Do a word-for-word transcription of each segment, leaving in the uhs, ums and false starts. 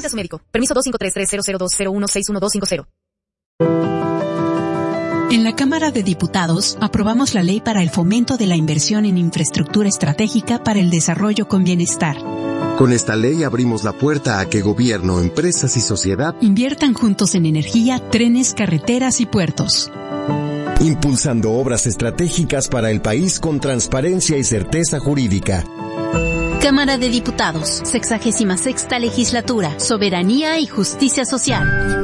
a su médico. Permiso dos cinco tres tres cero cero dos cero uno seis uno dos cinco cero. En la Cámara de Diputados aprobamos la ley para el fomento de la inversión en infraestructura estratégica para el desarrollo con bienestar. Con esta ley abrimos la puerta a que gobierno, empresas y sociedad inviertan juntos en energía, trenes, carreteras y puertos. Impulsando obras estratégicas para el país con transparencia y certeza jurídica. Cámara de Diputados, sexagésima sexta legislatura, soberanía y justicia social.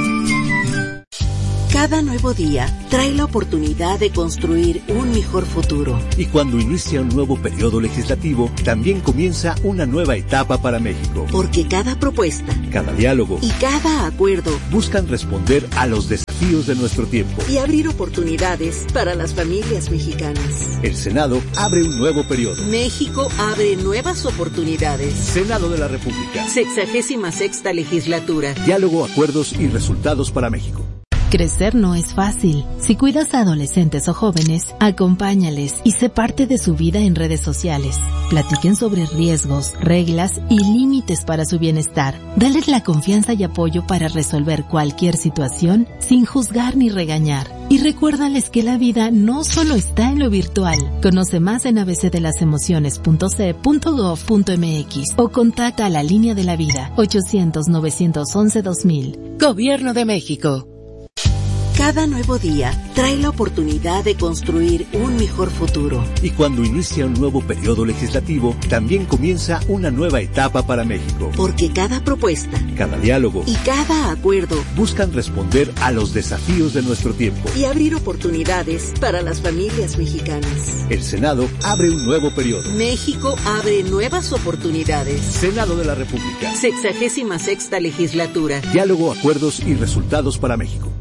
Cada nuevo día trae la oportunidad de construir un mejor futuro. Y cuando inicia un nuevo periodo legislativo, también comienza una nueva etapa para México. Porque cada propuesta, cada diálogo y cada acuerdo buscan responder a los desafíos de nuestro tiempo y abrir oportunidades para las familias mexicanas. El Senado abre un nuevo periodo. México abre nuevas oportunidades. Senado de la República. Sexagésima sexta legislatura. Diálogo, acuerdos y resultados para México. Crecer no es fácil. Si cuidas a adolescentes o jóvenes, acompáñales y sé parte de su vida en redes sociales. Platiquen sobre riesgos, reglas y límites para su bienestar. Dales la confianza y apoyo para resolver cualquier situación sin juzgar ni regañar. Y recuérdales que la vida no solo está en lo virtual. Conoce más en a b c de las emociones punto c e punto gov punto m x o contacta a la línea de la vida ochocientos novecientos once dos mil. Gobierno de México. Cada nuevo día trae la oportunidad de construir un mejor futuro. Y cuando inicia un nuevo periodo legislativo, también comienza una nueva etapa para México. Porque cada propuesta, cada diálogo y cada acuerdo buscan responder a los desafíos de nuestro tiempo y abrir oportunidades para las familias mexicanas. El Senado abre un nuevo periodo. México abre nuevas oportunidades. Senado de la República. Sexagésima sexta legislatura. Diálogo, acuerdos y resultados para México.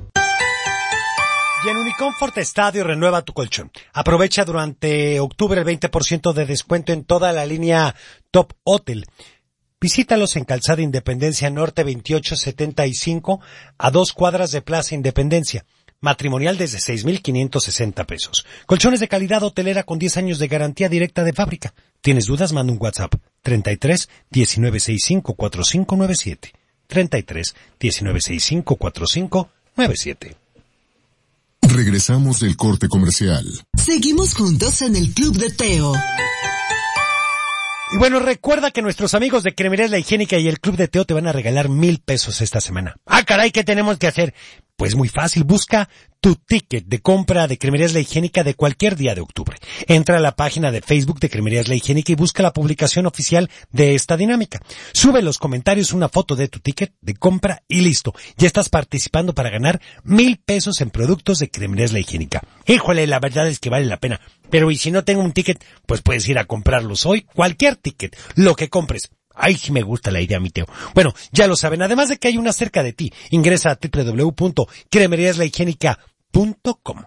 Y en Unicomfort Estadio renueva tu colchón. Aprovecha durante octubre el veinte por ciento de descuento en toda la línea Top Hotel. Visítalos en Calzada Independencia Norte veintiocho setenta y cinco a dos cuadras de Plaza Independencia. Matrimonial desde seis mil quinientos sesenta pesos. Colchones de calidad hotelera con diez años de garantía directa de fábrica. ¿Tienes dudas? Manda un WhatsApp. treinta y tres, diecinueve sesenta y cinco, cuarenta y cinco noventa y siete. treinta y tres, diecinueve sesenta y cinco, cuarenta y cinco noventa y siete. Regresamos del corte comercial. Seguimos juntos en el Club de Teo. Y bueno, recuerda que nuestros amigos de Cremerías La Higiénica y el Club de Teo te van a regalar mil pesos esta semana. Ah, caray, ¿qué tenemos que hacer? Pues muy fácil, busca tu ticket de compra de Cremerías La Higiénica de cualquier día de octubre. Entra a la página de Facebook de Cremerías La Higiénica y busca la publicación oficial de esta dinámica. Sube en los comentarios una foto de tu ticket de compra y listo. Ya estás participando para ganar mil pesos en productos de Cremerías La Higiénica. Híjole, la verdad es que vale la pena. Pero y si no tengo un ticket, pues puedes ir a comprarlos hoy. Cualquier ticket, lo que compres. Ay, sí me gusta la idea, mi Teo. Bueno, ya lo saben, además de que hay una cerca de ti. Ingresa a doble u doble u doble u punto cremerías la higiénica punto com.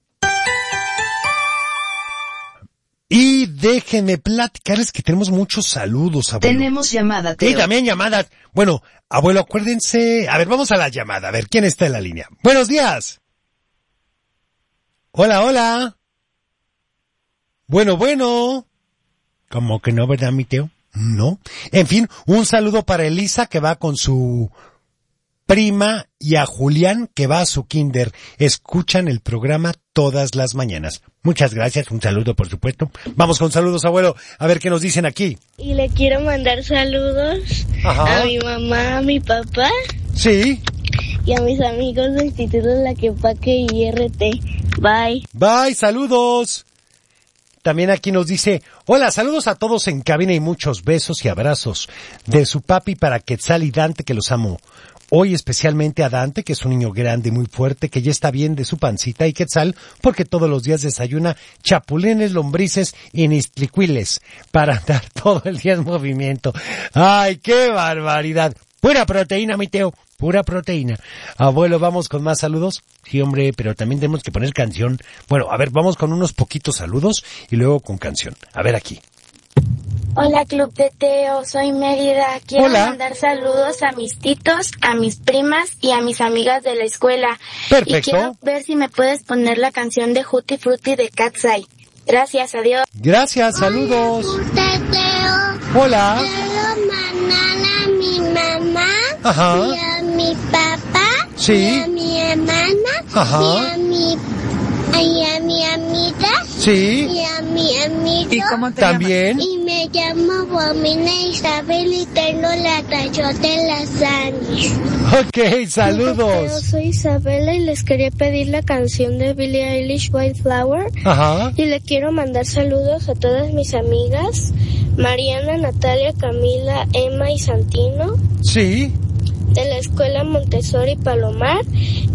Y déjenme platicarles que tenemos muchos saludos, abuelo. Tenemos llamada, Teo. Y también llamadas. Bueno, abuelo, acuérdense. A ver, vamos a la llamada. A ver, ¿quién está en la línea? Buenos días. Hola, hola. Bueno, bueno. ¿Cómo que no, verdad, mi Teo? No. En fin, un saludo para Elisa que va con su prima y a Julián que va a su kinder. Escuchan el programa todas las mañanas. Muchas gracias, un saludo por supuesto. Vamos con saludos, abuelo, a ver qué nos dicen aquí. Y le quiero mandar saludos Ajá. a mi mamá, a mi papá. Sí. Y a mis amigos del Instituto La Quepaque y R T. Bye. Bye, saludos. También aquí nos dice, hola, saludos a todos en cabina y muchos besos y abrazos de su papi para Quetzal y Dante, que los amo. Hoy especialmente a Dante, que es un niño grande y muy fuerte, que ya está bien de su pancita, y Quetzal, porque todos los días desayuna chapulines, lombrices y nistlicuiles para andar todo el día en movimiento. ¡Ay, qué barbaridad! Pura proteína, mi Teo, pura proteína. Abuelo, vamos con más saludos. Sí, hombre, pero también tenemos que poner canción. Bueno, a ver, vamos con unos poquitos saludos y luego con canción. A ver aquí. Hola, Club de Teo, soy Mérida. Quiero Hola. mandar saludos a mis titos, a mis primas y a mis amigas de la escuela. Perfecto. Y quiero ver si me puedes poner la canción de Huti Frutti de Cat's Eye. Gracias, adiós. Gracias, saludos. Hola, Club de Teo. Hola. Quiero mandar a mi mamá Ajá. Y a mi papá. Sí. Y a mi hermana. Ajá. Y a mi, y a mi amiga. Sí. Y a mi amigo. ¿Y cómo te También. Y me llamo Bomina Isabel y tengo la canción de las Anis. Ok, saludos. Yo soy Isabela y les quería pedir la canción de Billie Eilish, Wildflower. Ajá. Y le quiero mandar saludos a todas mis amigas, Mariana, Natalia, Camila, Emma y Santino. Sí. De la escuela Montessori Palomar.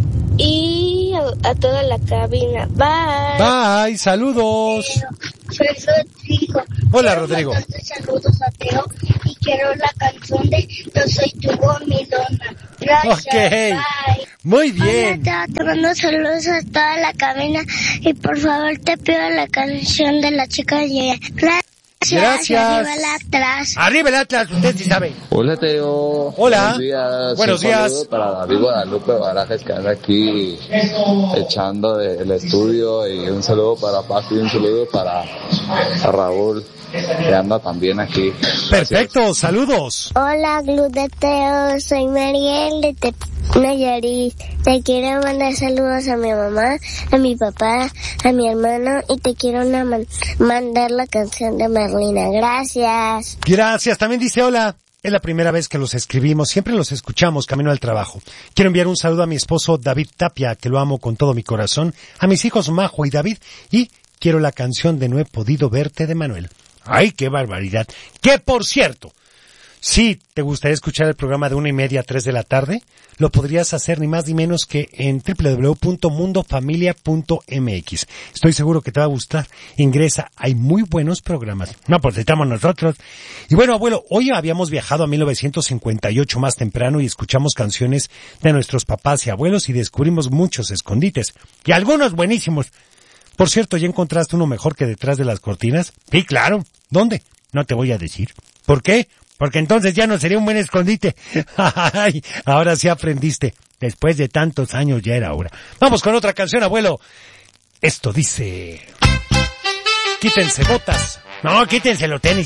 Y a, a toda la cabina. Bye. Bye, saludos. Soy Rodrigo. Hola, Quiero Rodrigo. mandarte saludos a Teo y quiero la canción de Yo soy tu gomilona. Gracias. Ok. Bye. Muy bien. Hola, Teo, te mando saludos a toda la cabina y por favor te pido la canción de la chica de Gracias. Gracias. Arriba el Atlas. Arriba el Atlas, usted sí sabe. Hola, Teo. Hola. Buenos días. Buenos Un días. saludo para David Guadalupe Barajes, que anda aquí echando el estudio, y un saludo para Paco y un saludo para a Raúl, que anda también aquí. Perfecto, gracias. Saludos. Hola, Club de Teo, soy Mariel de Te Nayarit. Te quiero mandar saludos a mi mamá, a mi papá, a mi hermano y te quiero una man- mandar la canción de Merlina. Gracias. Gracias. También dice hola. Es la primera vez que los escribimos, siempre los escuchamos camino al trabajo. Quiero enviar un saludo a mi esposo David Tapia, que lo amo con todo mi corazón, a mis hijos Majo y David, y quiero la canción de No he podido verte de Manuel. ¡Ay, qué barbaridad! Que por cierto, si te gustaría escuchar el programa de una y media a tres de la tarde, lo podrías hacer ni más ni menos que en doble u doble u doble u punto mundo familia punto m x. Estoy seguro que te va a gustar. Ingresa, hay muy buenos programas. No, pues estamos nosotros. Y bueno, abuelo, hoy habíamos viajado a mil novecientos cincuenta y ocho más temprano y escuchamos canciones de nuestros papás y abuelos y descubrimos muchos escondites. Y algunos buenísimos. Por cierto, ¿ya encontraste uno mejor que Detrás de las cortinas? Sí, claro. ¿Dónde? No te voy a decir. ¿Por qué? Porque entonces ya no sería un buen escondite. Ay, ahora sí aprendiste. Después de tantos años ya era hora. Vamos con otra canción, abuelo. Esto dice... Quítense botas. No, quítense los tenis.